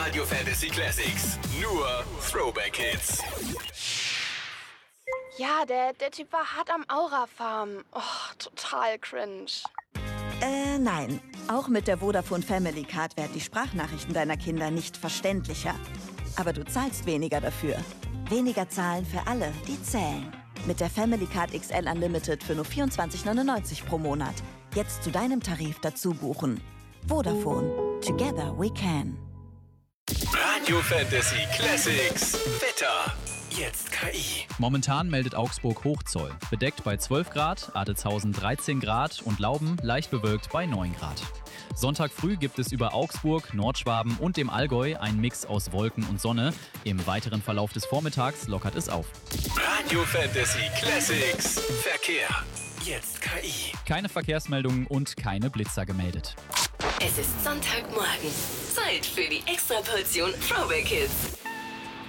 Radio Fantasy Classics. Nur Throwback Hits. Ja, der Typ war hart am Aura-Farm. Oh, total cringe. Nein. Auch mit der Vodafone Family Card werden die Sprachnachrichten deiner Kinder nicht verständlicher. Aber du zahlst weniger dafür. Weniger zahlen für alle, die zählen. Mit der Family Card XL Unlimited für nur 24,99 pro Monat. Jetzt zu deinem Tarif dazu buchen. Vodafone. Together we can. Radio Fantasy Classics. Wetter. Jetzt KI. Momentan meldet Augsburg Hochzoll. Bedeckt bei 12 Grad, Adetshausen 13 Grad und Lauben leicht bewölkt bei 9 Grad. Sonntag früh gibt es über Augsburg, Nordschwaben und dem Allgäu einen Mix aus Wolken und Sonne. Im weiteren Verlauf des Vormittags lockert es auf. Radio Fantasy Classics. Verkehr. Jetzt KI. Keine Verkehrsmeldungen und keine Blitzer gemeldet. Es ist Sonntagmorgen. Zeit für die Extraportion Throwback Hits.